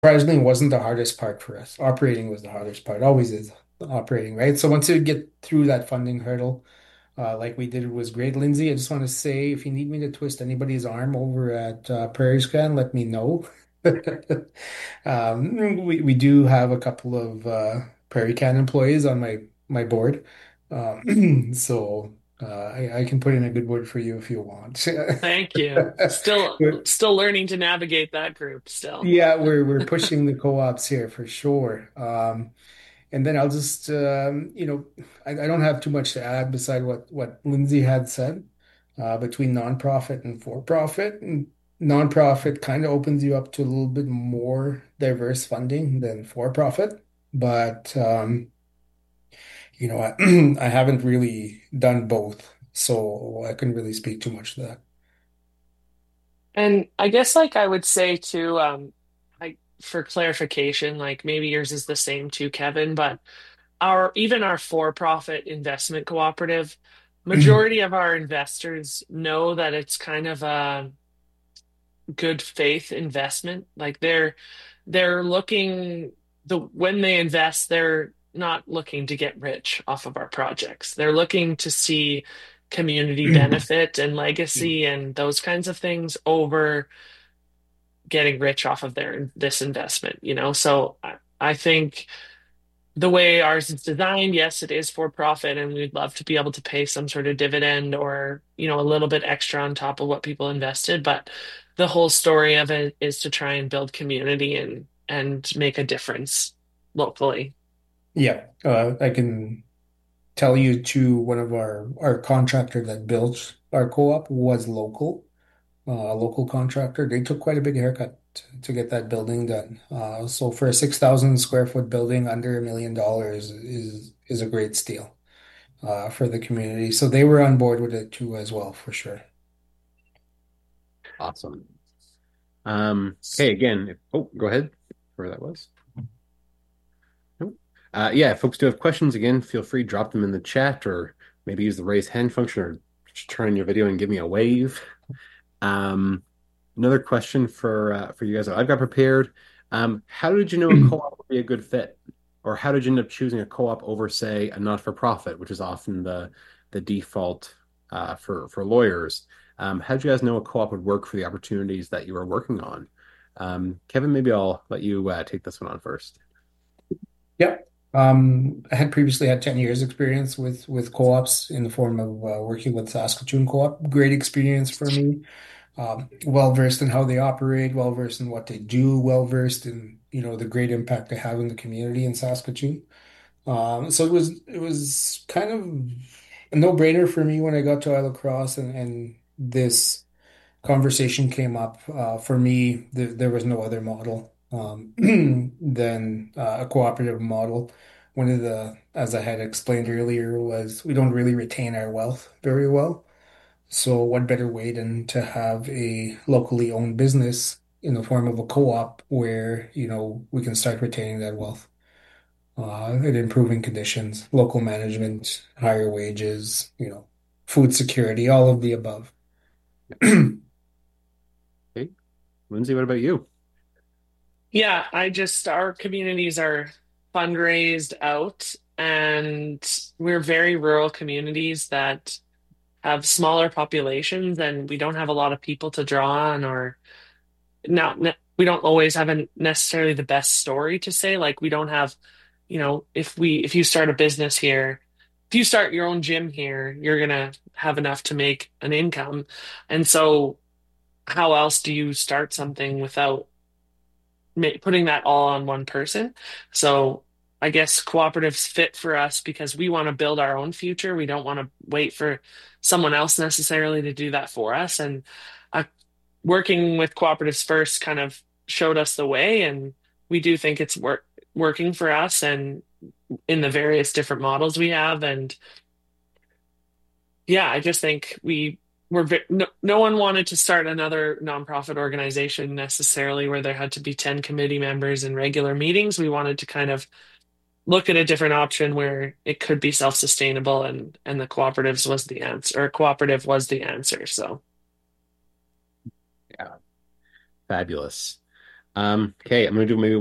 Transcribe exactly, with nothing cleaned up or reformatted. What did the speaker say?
Surprisingly, it wasn't the hardest part for us. Operating was the hardest part. Always is operating, right? So once you get through that funding hurdle, uh, like we did, it was great. Lindsay, I just want to say, if you need me to twist anybody's arm over at uh, Prairie Scan, let me know. Um, we we do have a couple of uh, Prairie Can employees on my my board, um, so uh, I, I can put in a good word for you if you want. Thank you. Still, still learning to navigate that group still. Yeah, we're we're pushing the co-ops here for sure. Um, and then I'll just um, you know, I, I don't have too much to add beside what what Lindsay had said uh, between nonprofit and for-profit. And nonprofit kind of opens you up to a little bit more diverse funding than for-profit, but um, you know, I, I haven't really done both, so I couldn't really speak too much to that. And I guess like I would say too, um, like for clarification, like maybe yours is the same too, Kevin, but our even our for-profit investment cooperative, majority of our investors know that it's kind of a good faith investment. Like they're they're looking the when they invest, they're not looking to get rich off of our projects. They're looking to see community benefit and legacy and those kinds of things over getting rich off of their this investment, you know? So I, I think the way ours is designed, yes, it is for profit, and we'd love to be able to pay some sort of dividend or, you know, a little bit extra on top of what people invested. But the whole story of it is to try and build community and and make a difference locally. Yeah, uh, I can tell you too, one of our our contractor that built our co-op was local, uh, a local contractor. They took quite a big haircut to, to get that building done. Uh, so for a six thousand square foot building under a million dollars is is a great steal uh, for the community. So they were on board with it too as well, for sure. Awesome. Um, okay, again, if, oh, go ahead. Where that was. Nope. Uh, yeah, if folks do have questions, again, feel free, drop them in the chat or maybe use the raise hand function or just turn on your video and give me a wave. Um, another question for uh, for you guys that I've got prepared. Um, how did you know a co-op would be a good fit? Or how did you end up choosing a co-op over, say, a not-for-profit, which is often the the default uh, for for lawyers? Um, how did you guys know a co-op would work for the opportunities that you were working on? Um, Kevin, maybe I'll let you uh, take this one on first. Yep. Um, I had previously had ten years experience with with co-ops in the form of uh, working with Saskatoon Co-op. Great experience for me. Um, well versed in how they operate, well versed in what they do, well versed in, you know, the great impact they have in the community in Saskatoon. Um, so it was it was kind of a no-brainer for me when I got to Isle of Cross and, and this conversation came up. Uh, for me, th there was no other model um, than uh, a cooperative model. One of the, as I had explained earlier, was we don't really retain our wealth very well. So what better way than to have a locally owned business in the form of a co-op where, you know, we can start retaining that wealth, uh, and improving conditions, local management, higher wages, you know, food security, all of the above. Okay, Lindsay, what about you? Yeah, I just our communities are fundraised out and we're very rural communities that have smaller populations and we don't have a lot of people to draw on or not ne we don't always have a, necessarily the best story to say. Like we don't have, you know, if we if you start a business here, if you start your own gym here, you're gonna have enough to make an income. And so how else do you start something without ma putting that all on one person? So I guess cooperatives fit for us because we want to build our own future. We don't want to wait for someone else necessarily to do that for us. And uh, working with cooperatives first kind of showed us the way, and we do think it's work working for us and in the various different models we have. And yeah, I just think we were ve- no, no one wanted to start another nonprofit organization necessarily where there had to be ten committee members and regular meetings. We wanted to kind of look at a different option where it could be self-sustainable and and the cooperatives was the answer or cooperative was the answer. So Yeah, fabulous. Um, okay, I'm gonna do maybe